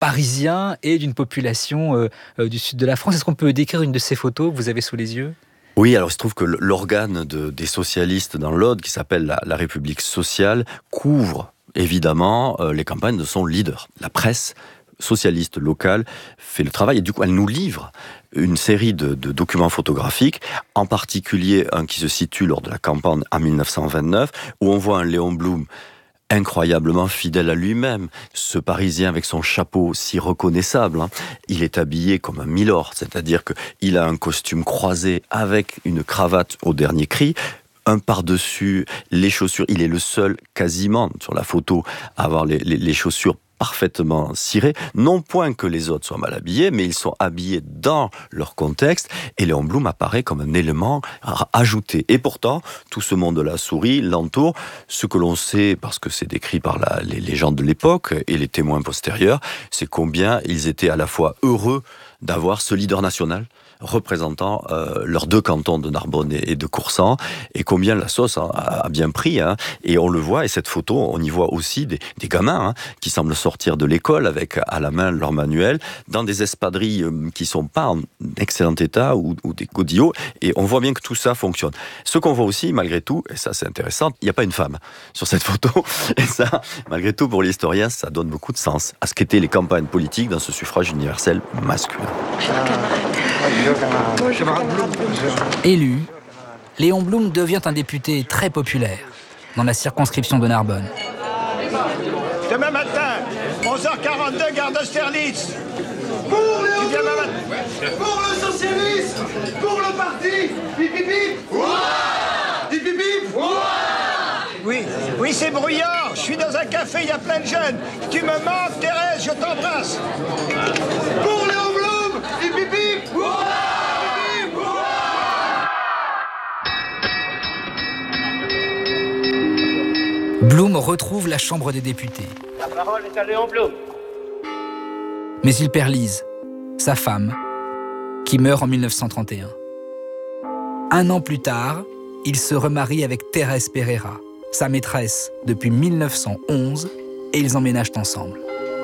parisien et d'une population du sud de la France. Est-ce qu'on peut décrire une de ces photos que vous avez sous les yeux ? Oui, alors il se trouve que l'organe des socialistes dans l'Aude, qui s'appelle la République sociale, couvre évidemment les campagnes de son leader. La presse socialiste locale fait le travail et du coup elle nous livre une série de documents photographiques, en particulier un qui se situe lors de la campagne en 1929, où on voit un Léon Blum incroyablement fidèle à lui-même. Ce Parisien avec son chapeau si reconnaissable, il est habillé comme un milord, c'est-à-dire qu'il a un costume croisé avec une cravate au dernier cri, un par-dessus, les chaussures. Il est le seul, quasiment, sur la photo, à avoir les chaussures parfaitement cirés, non point que les autres soient mal habillés, mais ils sont habillés dans leur contexte, et Léon Blum apparaît comme un élément ajouté. Et pourtant, tout ce monde-là sourit, l'entoure. Ce que l'on sait, parce que c'est décrit par les légendes de l'époque et les témoins postérieurs, c'est combien ils étaient à la fois heureux d'avoir ce leader national représentant leurs deux cantons de Narbonne et de Coursan, et combien la sauce a bien pris. Et on le voit, et cette photo, on y voit aussi des gamins qui semblent sortir de l'école avec à la main leur manuel, dans des espadrilles qui sont pas en excellent état, ou des godillots, et on voit bien que tout ça fonctionne. Ce qu'on voit aussi, malgré tout, et ça c'est intéressant, il n'y a pas une femme sur cette photo, et ça, malgré tout, pour les historiens, ça donne beaucoup de sens à ce qu'étaient les campagnes politiques dans ce suffrage universel masculin. Élu, Léon Blum devient un député très populaire dans la circonscription de Narbonne. Demain matin, 11h42, gare d'Austerlitz. Pour Léon Blum, pour le socialisme, pour le parti, bip bip bip. Bip bip bip. Oui, c'est bruyant. Je suis dans un café, il y a plein de jeunes. Tu me manques, Thérèse, je t'embrasse. Pour Léon Blum, bip bip bip. Blum retrouve la Chambre des députés. La parole est à Léon Blum. Mais il perd Lise, sa femme, qui meurt en 1931. Un an plus tard, il se remarie avec Thérèse Pereira, sa maîtresse depuis 1911, et ils emménagent ensemble.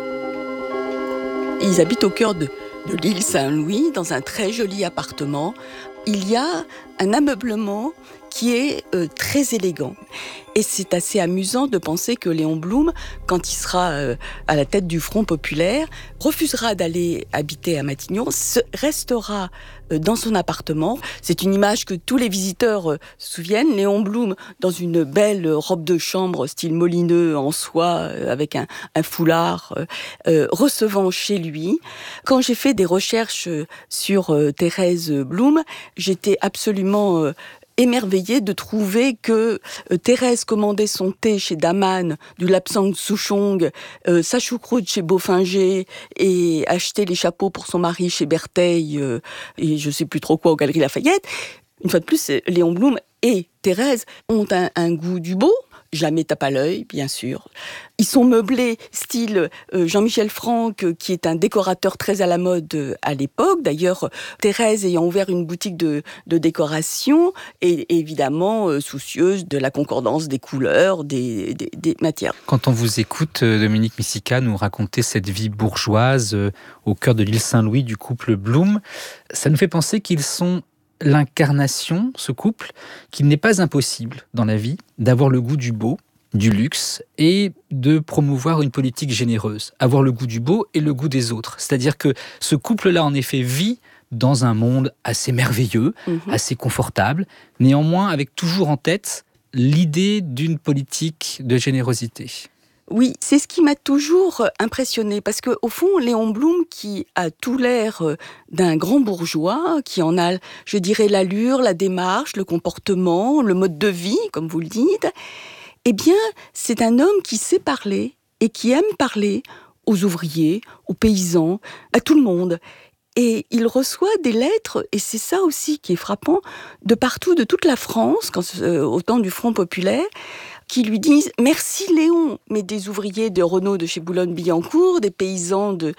Ils habitent au cœur de l'île Saint-Louis, dans un très joli appartement. Il y a un ameublement qui est très élégant. Et c'est assez amusant de penser que Léon Blum, quand il sera à la tête du Front populaire, refusera d'aller habiter à Matignon, restera dans son appartement. C'est une image que tous les visiteurs se souviennent. Léon Blum dans une belle robe de chambre style molineux en soie, avec un foulard, recevant chez lui. Quand j'ai fait des recherches sur Thérèse Blum, j'étais absolument émerveillée de trouver que Thérèse commandait son thé chez Daman, du lapsang souchong, sa choucroute chez Beaufinger, et achetait les chapeaux pour son mari chez Bertheil, et je sais plus trop quoi aux Galeries Lafayette. Une fois de plus, Léon Blum et Thérèse ont un goût du beau. Jamais tape à l'œil, bien sûr. Ils sont meublés style Jean-Michel Franck, qui est un décorateur très à la mode à l'époque. D'ailleurs, Thérèse ayant ouvert une boutique de décoration, est évidemment soucieuse de la concordance des couleurs, des matières. Quand on vous écoute, Dominique Missika, nous raconter cette vie bourgeoise au cœur de l'île Saint-Louis du couple Blum, ça nous fait penser qu'ils sont l'incarnation, ce couple, qu'il n'est pas impossible dans la vie d'avoir le goût du beau, du luxe, et de promouvoir une politique généreuse. Avoir le goût du beau et le goût des autres. C'est-à-dire que ce couple-là, en effet, vit dans un monde assez merveilleux, assez confortable, néanmoins avec toujours en tête l'idée d'une politique de générosité. Oui, c'est ce qui m'a toujours impressionnée, parce que au fond, Léon Blum, qui a tout l'air d'un grand bourgeois, qui en a, je dirais, l'allure, la démarche, le comportement, le mode de vie, comme vous le dites, eh bien, c'est un homme qui sait parler et qui aime parler aux ouvriers, aux paysans, à tout le monde. Et il reçoit des lettres, et c'est ça aussi qui est frappant, de partout, de toute la France, au temps du Front populaire, qui lui disent « Merci Léon », mais des ouvriers de Renault de chez Boulogne-Billancourt, des paysans de,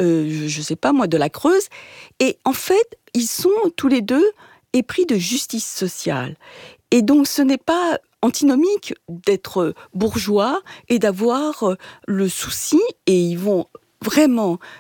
je sais pas moi, de la Creuse. Et en fait, ils sont tous les deux épris de justice sociale. Et donc, ce n'est pas antinomique d'être bourgeois et d'avoir le souci, et ils vont vraiment